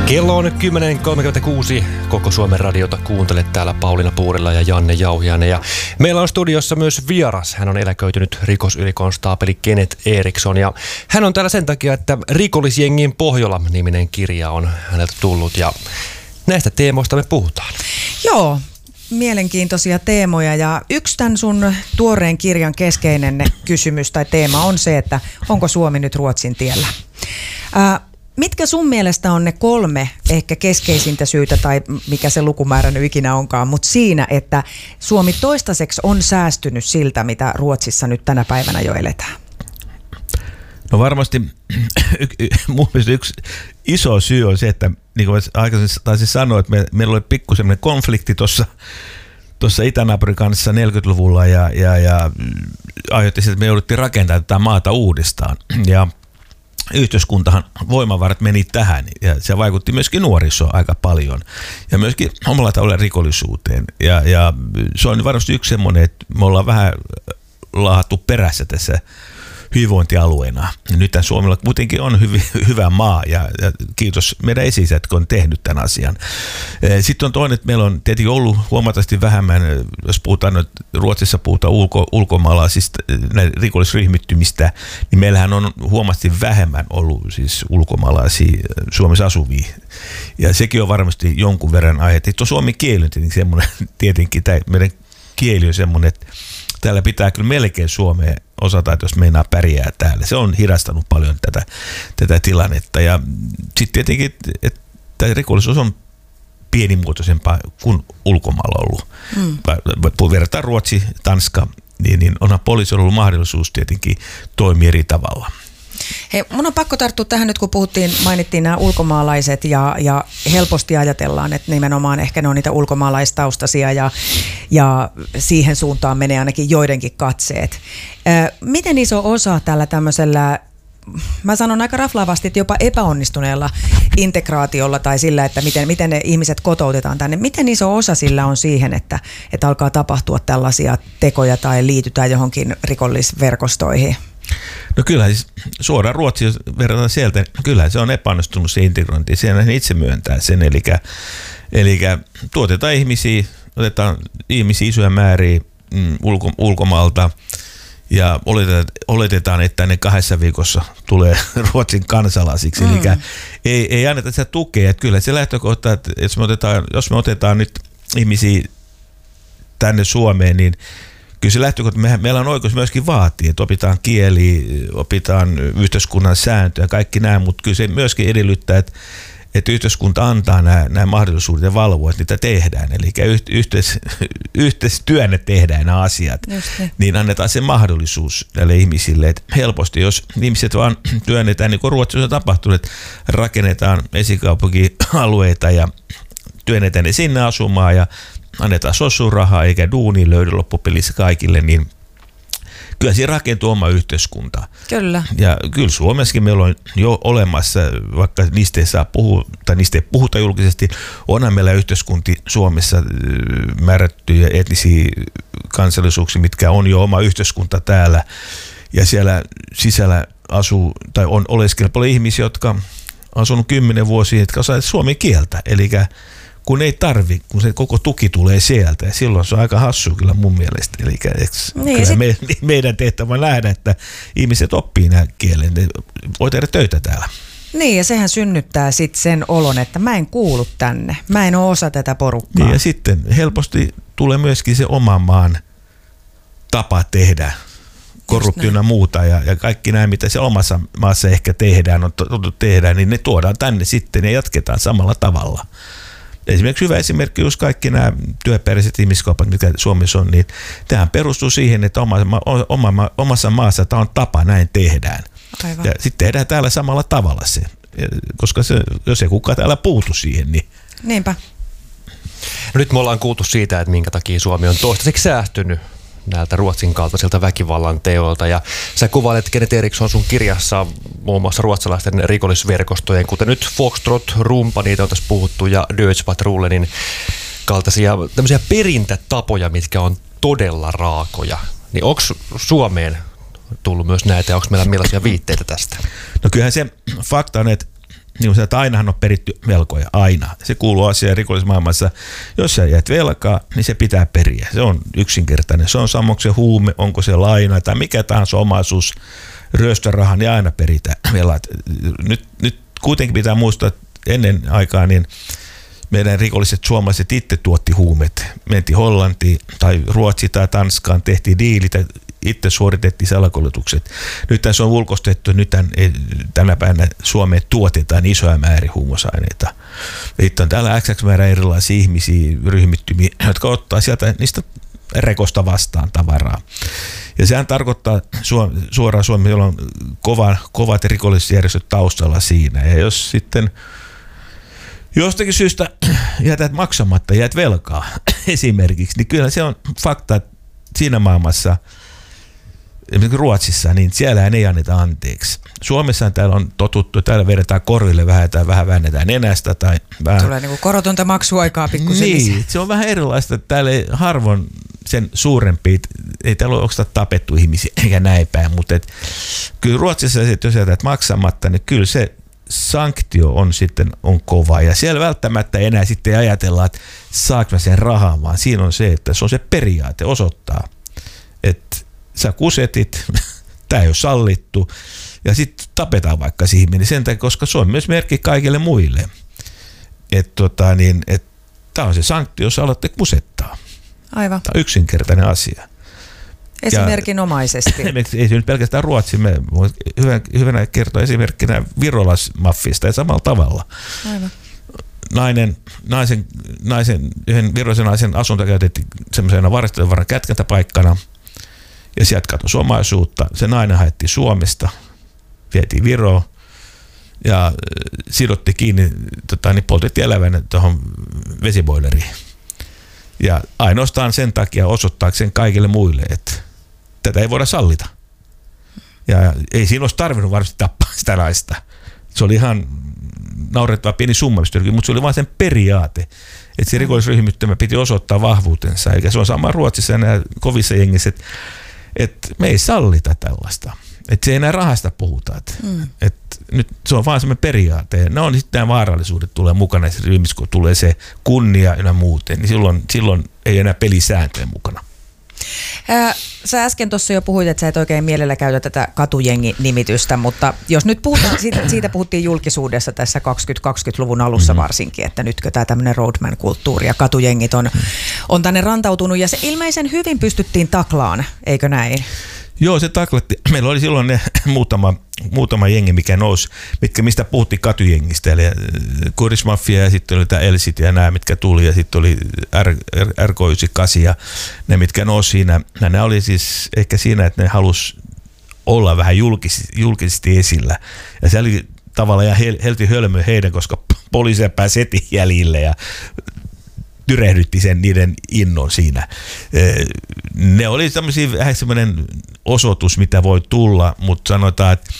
Kello on 10.36. Koko Suomen radiota kuuntelet täällä Pauliina Puurila ja Janne Jauhiainen. Ja meillä on studiossa myös vieras. Hän on eläköitynyt rikosylikonstaapeli Kenneth Eriksson. Ja hän on täällä sen takia, että Rikollisjengin Pohjola-niminen kirja on häneltä tullut. Ja näistä teemoista me puhutaan. Joo, mielenkiintoisia teemoja. Ja yksi tämän sun tuoreen kirjan keskeinen kysymys tai teema on se, että onko Suomi nyt Ruotsin tiellä? Mitkä sun mielestä on ne 3 ehkä keskeisintä syytä, tai mikä se lukumäärä nyt ikinä onkaan, mutta siinä, että Suomi toistaiseksi on säästynyt siltä, mitä Ruotsissa nyt tänä päivänä jo eletään? No varmasti mun mielestä yksi iso syy on se, että niin kuin aikaisemmin taisin sanoa, että meillä oli pikku semmoinen konflikti tuossa itänaapurin kanssa 40-luvulla ja aiheutti sitä, että me jouduttiin rakentamaan tätä maata uudestaan. Ja yhteiskuntahan, voimavarat meni tähän ja se vaikutti myöskin nuorisoon aika paljon ja myöskin omalla tavalla rikollisuuteen. Ja se on varmasti yksi semmoinen, että me ollaan vähän laahattu perässä tässä hyvinvointialueena. Nyt Suomella kuitenkin on hyvä maa ja kiitos meidän esi-isät, kun on tehnyt tämän asian. Sitten on toinen, että meillä on tietenkin ollut huomattavasti vähemmän, jos puhutaan, Ruotsissa puhutaan ulkomaalaisista rikollisryhmittymistä, niin meillähän on huomattavasti vähemmän ollut siis ulkomaalaisia Suomessa asuvia. Ja sekin on varmasti jonkun verran aihe. Tuo suomen kieli on semmoinen, tietenkin tämä meidän kieli on semmoinen, että täällä pitää kyllä melkein suomea osata, että jos meinaa pärjää täällä. Se on hidastanut paljon tätä tilannetta. Ja sitten tietenkin, että rikollisuus on pienimuotoisempaa kuin ulkomailla ollut. Verrataan Ruotsi, Tanska, niin onhan poliisilla ollut mahdollisuus tietenkin toimia eri tavalla. Hei, mun on pakko tarttua tähän nyt, kun mainittiin nämä ulkomaalaiset ja helposti ajatellaan, että nimenomaan ehkä ne on niitä ulkomaalaistaustaisia ja siihen suuntaan menee ainakin joidenkin katseet. Miten iso osa tällä tämmöisellä, mä sanon aika raflaavasti, että jopa epäonnistuneella integraatiolla tai sillä, että miten ne ihmiset kotoutetaan tänne, miten iso osa sillä on siihen, että alkaa tapahtua tällaisia tekoja tai liitytään johonkin rikollisverkostoihin? No kyllä, siis suoraan Ruotsi, jos verrataan sieltä, kyllä se on epäonnistunut se integrointi. Siellä itse myöntää sen, eli tuotetaan ihmisiä, otetaan ihmisiä isoja määriä ulkomaalta ja oletetaan, että ne 2 viikossa tulee Ruotsin kansalaisiksi. Eli ei anneta sitä tukea. Että kyllä se lähtökohta, että jos me otetaan nyt ihmisiä tänne Suomeen, niin kyllä se lähtökohta, meillä on oikeus myöskin vaatia, että opitaan kieli, opitaan yhteiskunnan sääntöjä, kaikki nämä, mutta kyllä se myöskin edellyttää, että yhteiskunta antaa nämä mahdollisuudet ja valvoo, että niitä tehdään. Eli yhteistyönne tehdään nämä asiat, niin annetaan se mahdollisuus näille ihmisille. Että helposti, jos ihmiset vaan työnnetään, niin kuin Ruotsissa on tapahtunut, että rakennetaan esikaupunkialueita ja työnnetään ne sinne asumaan ja annetaan sossurahaa eikä duuni löydy loppupelissä kaikille, niin kyllä siinä rakentuu oma yhteiskunta. Kyllä. Ja kyllä Suomessakin meillä on jo olemassa, vaikka niistä ei saa puhua, tai niistä ei puhuta julkisesti, onhan meillä yhteiskunti Suomessa määrättyjä etnisiä kansallisuuksia, mitkä on jo oma yhteiskunta täällä, ja siellä sisällä asuu, tai on oleskellut paljon ihmisiä, jotka on asunut 10 vuosia, jotka osaa suomen kieltä, eli kun ei tarvi, kun se koko tuki tulee sieltä, ja silloin se on aika hassu kyllä mun mielestä. Eli kyllä meidän tehtävä on nähdä, että ihmiset oppii nämä kielen, ne voi tehdä töitä täällä. Niin, ja sehän synnyttää sitten sen olon, että mä en kuulu tänne, mä en ole osa tätä porukkaa. Niin, ja sitten helposti tulee myöskin se oman maan tapa tehdä, korruptiona muuta, ja kaikki nämä, mitä se omassa maassa ehkä tehdään, niin ne tuodaan tänne sitten ja jatketaan samalla tavalla. Esimerkiksi hyvä esimerkki, jos kaikki nämä työperäiset ihmiskaupat, mitkä Suomessa on, niin tämähän perustuu siihen, että omassa maassa tämä on tapa, näin tehdään. Aivan. Ja sitten tehdään täällä samalla tavalla se, koska jos ei kukaan täällä puutu siihen, niin... Niinpä. No nyt me ollaan kuultu siitä, että minkä takia Suomi on toistaiseksi säästynyt näiltä Ruotsin kaltaisilta väkivallan teoilta. Ja sä kuvailet, Kenneth Eriksson, sun kirjassa muun muassa ruotsalaisten rikollisverkostojen, kuten nyt Foxtrot, Rumpa, niitä on tässä puhuttu, ja Dödspatrullenin kaltaisia tämmöisiä perintätapoja, mitkä on todella raakoja. Niin onko Suomeen tullut myös näitä, ja onko meillä millaisia viitteitä tästä? No kyllähän se fakta on, että niin kuin että ainahan on peritty velkoja, aina. Se kuuluu asiaan rikollismaailmassa. Jos sä jäät velkaa, niin se pitää periä. Se on yksinkertainen. Se on samoin se huume, onko se laina tai mikä tahansa omaisuus, ryöstöraha, niin aina peritään velat. Nyt kuitenkin pitää muistaa, että ennen aikaa niin meidän rikolliset suomalaiset itse tuotti huumeet. Mentiin Hollantiin tai Ruotsiin tai Tanskaan, tehtiin diilit ja itse suoritettiin salakuljetukset. Nyt se on ulkoistettu, nyt tänä päivänä Suomeen tuotetaan isoja määriä huumausaineita. Nyt on täällä XX määrä erilaisia ihmisiä, ryhmittymiä, jotka ottaa sieltä niistä rekosta vastaan tavaraa. Ja sehän tarkoittaa suoraan Suomessa, jolla on kovat rikollisjärjestöt taustalla siinä. Ja jos sitten jostakin syystä jätät maksamatta, jäät velkaa esimerkiksi, niin kyllä se on fakta, että siinä maailmassa, esimerkiksi Ruotsissa, niin siellä ei anneta anteeksi. Suomessa täällä on totuttu, täällä vedetään korville vähän tai vähän väännetään nenästä. Tai vähän. Tulee niin kuin korotonta maksuaikaa pikkusen. Niin, se on vähän erilaista. Täällä ei harvoin sen suurempia, ei täällä ole oikeastaan tapettu ihmisiä eikä näin päin, mutta kyllä Ruotsissa, jos jätät maksamatta, niin kyllä se sanktio on kova. Ja siellä välttämättä enää sitten ajatella, että saanko mä sen rahaa, vaan siinä on se, että se on se periaate osoittaa, että sä kusetit, tämä ei ole sallittu, ja sitten tapetaan vaikka se ihminen sen takia, koska se on myös merkki kaikille muille. Että tämä on se sanktio, jos alatte kusettaa. Aivan. Tämä on yksinkertainen asia. Esimerkinomaisesti. Ei se nyt pelkästään Ruotsi, me voin hyvänä kertoa esimerkkinä virolaismaffista ja samalla tavalla. Aivan. Yhden virolaisen naisen asunto käytettiin semmoisena varistelun kätkentäpaikkana ja sieltä katosi omaisuutta. Se nainen haettiin Suomesta, vietiin Viroon ja sidottiin kiinni, niin poltettiin elävänä tuohon vesiboileriin. Ja ainoastaan sen takia osoittaakseen kaikille muille, että tätä ei voida sallita. Ja ei siinä olisi tarvinnut varmasti tappaa sitä naista. Se oli ihan naurettava pieni summa, mutta se oli vain sen periaate, että se rikollisryhmittymä piti osoittaa vahvuutensa. Eli se on sama Ruotsissa ja nämä kovissa jengissä, että me ei sallita tällaista. Että se ei enää rahasta puhuta. Että nyt se on vaan semmoinen periaate. Ne on sitten nämä vaarallisuudet tulee mukana näissä ryhmissä, kun tulee se kunnia ja muuten, niin silloin ei enää pelisääntöjä mukana. Sä äsken tuossa jo puhuit, että sä et oikein mielellä käytä tätä katujengi-nimitystä, mutta jos nyt puhutaan, siitä puhuttiin julkisuudessa tässä 2020-luvun alussa varsinkin, että nytkö tämä tämmöinen roadman-kulttuuri ja katujengit on tänne rantautunut ja se ilmeisen hyvin pystyttiin taklaan, eikö näin? Joo, se taklattiin. Meillä oli silloin ne muutama jengi, mikä nousi, mistä puhuttiin katujengistä, eli Kurismafia ja sitten oli tämä Elsit ja nämä, mitkä tuli, ja sitten oli RK98 ja ne, mitkä nousi siinä. Ne oli siis ehkä siinä, että ne halusi olla vähän julkisesti esillä. Ja se oli tavallaan ihan helti hölmö heidän, koska poliisia pääsi heti jäljille ja tyrehdytti niiden innon siinä. Ne oli vähän semmoinen osoitus, mitä voi tulla, mutta sanotaan, että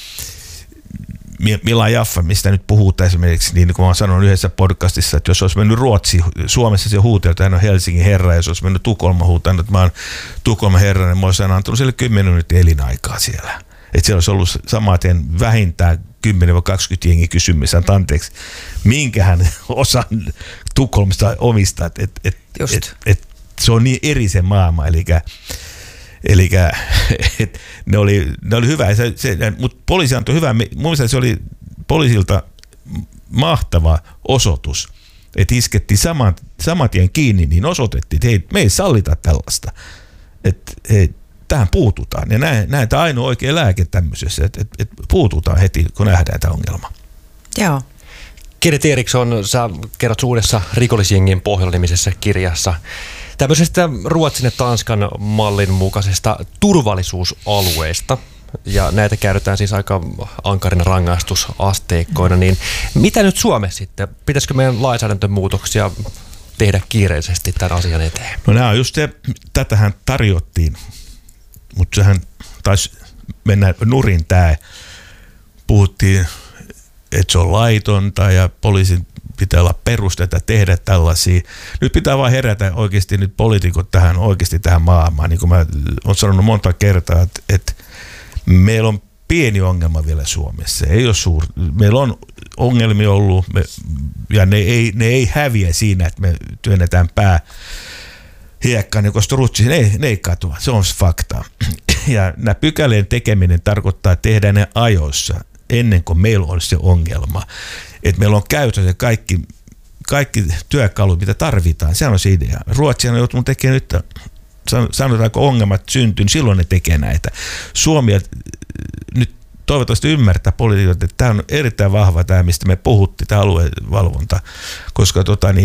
Milan Jaffa, mistä nyt puhutaan esimerkiksi, niin kuin mä sanon yhdessä podcastissa, että jos olisi mennyt Suomessa se huutelta, että hän on Helsingin herra, ja jos olisi mennyt Tukholma huutanut, että mä oon Tukholman herra, niin mä olisin antanut sille 10 minuutin elinaikaa siellä. Että siellä olisi ollut samaten vähintään 10-20 jengi kysymys, että anteeksi, minkähän osan Tukholmasta omistat, että se on niin eri se maailma, eli ne oli hyvä, mutta poliisi antoi hyvä, mun mielestä se oli poliisilta mahtava osoitus, että iskettiin saman tien kiinni, niin osoitettiin, että hei, me ei sallita tällaista, että tähän puututaan. Ja näin tämä ainoa oikea lääke tämmöisessä, että puututaan heti, kun nähdään tämä ongelma. Joo. Kenneth Eriksson, sä kerrot uudessa rikollisjengien pohjalla -nimisessä kirjassa tämmöisestä Ruotsin ja Tanskan mallin mukaisesta turvallisuusalueesta. Ja näitä käytetään siis aika ankarina rangaistusasteikkoina. Niin mitä nyt Suomessa sitten? Pitäisikö meidän lainsäädäntömuutoksia tehdä kiireisesti tämän asian eteen? No nämä on just se, tätähän tarjottiin, mutta sehän taisi mennä nurin tämä. Puhuttiin, että se on laitonta ja poliisin pitää olla perusteita tehdä tällaisia. Nyt pitää vaan herätä oikeasti nyt poliitikot oikeasti tähän maailmaan. Niin kuin mä olen sanonut monta kertaa, että meillä on pieni ongelma vielä Suomessa. Ei ole suuri. Meillä on ongelmia ollut ja ne ei häviä siinä, että me työnnetään pää hiekkaan, niin koska Ruotsiin ne ei katoa. Se on fakta. Ja nämä pykälien tekeminen tarkoittaa tehdä ne ajoissa ennen kuin meillä on se ongelma. Että meillä on käytössä kaikki työkalut, mitä tarvitaan. Se on se idea. Ruotsi on joutunut tekemään nyt, sanotaanko ongelmat syntyy, niin silloin ne tekee näitä. Suomi nyt toivottavasti ymmärtää poliitikot, että tämä on erittäin vahva tämä, mistä me puhuttiin, tämä aluevalvonta, koska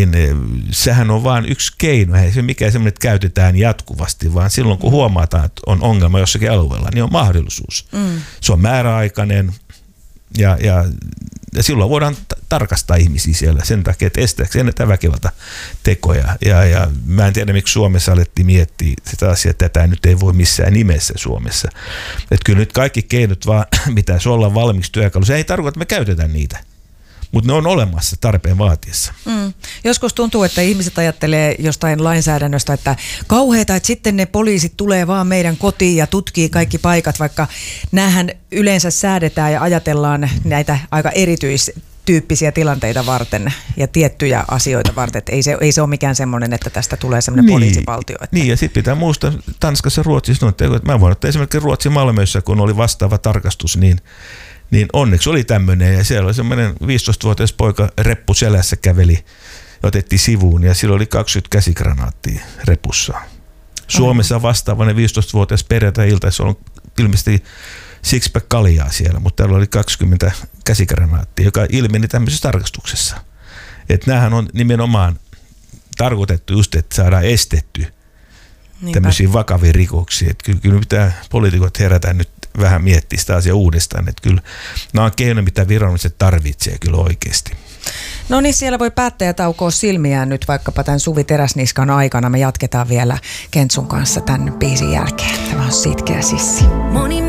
sehän on vain yksi keino, ei se mikään semmoinen, että käytetään jatkuvasti, vaan silloin kun huomataan, että on ongelma jossakin alueella, niin on mahdollisuus. Se on määräaikainen ja silloin voidaan tarkastaa ihmisiä siellä sen takia, että estääkö näitä väkivaltatekoja. Ja mä en tiedä, miksi Suomessa alettiin miettiä sitä asiaa, että tätä nyt ei voi missään nimessä Suomessa. Että kyllä nyt kaikki keinot vaan pitäisi olla valmiiksi työkalu. Se ei tarkoita, että me käytetään niitä, mutta ne on olemassa tarpeen vaatiessa. Joskus tuntuu, että ihmiset ajattelee jostain lainsäädännöstä, että kauheata, että sitten ne poliisit tulee vaan meidän kotiin ja tutkii kaikki paikat, vaikka näähän yleensä säädetään ja ajatellaan näitä aika erityistyyppisiä tilanteita varten ja tiettyjä asioita varten. Että ei se ole mikään semmoinen, että tästä tulee semmoinen poliisivaltio. Että... Niin, ja sitten pitää muistaa, Tanskassa, Ruotsissa, että mä voin ottaa esimerkiksi Ruotsin Malmössä, kun oli vastaava tarkastus, niin onneksi oli tämmöinen, ja siellä oli semmoinen 15-vuotias poika reppu selässä käveli ja otettiin sivuun, ja sillä oli 20 käsikranaattia repussa. Suomessa vastaavainen 15-vuotias perjantai-iltaissa on ilmeisesti sixpack kaljaa siellä, mutta täällä oli 20 käsikranaattia, joka ilmeni tämmöisessä tarkastuksessa. Että näähän on nimenomaan tarkoitettu just, että saadaan estetty tämmöisiä vakavia rikoksia. Että kyllä pitää poliitikot herätä nyt vähän miettiä sitä asiaa uudestaan. Että kyllä nämä on keino, mitä viranomaiset tarvitsee kyllä oikeasti. No niin, siellä voi päättäjät aukoa silmiään nyt vaikkapa tämän Suvi Teräsniskan aikana. Me jatketaan vielä Kentsun kanssa tämän biisin jälkeen. Tämä on Sitkeä sissi.